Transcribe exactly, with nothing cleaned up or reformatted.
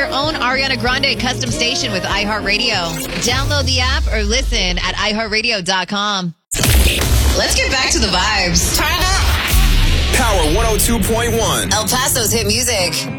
your own Ariana Grande custom station with iHeartRadio. Download the app or listen at i heart radio dot com. Let's get back to the vibes. Turn it up. Power one oh two point one. El Paso's hit music.